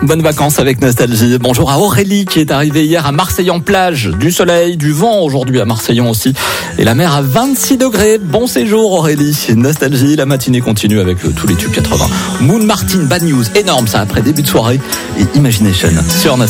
Bonnes vacances avec Nostalgie. Bonjour à Aurélie qui est arrivée hier à Marseille en plage. Du soleil, du vent aujourd'hui à Marseillon aussi. Et la mer à 26 degrés. Bon séjour Aurélie. Nostalgie, la matinée continue avec tous les tubes 80. Moon Martin, Bad News, énorme ça après début de soirée. Et Imagination sur Nostalgie.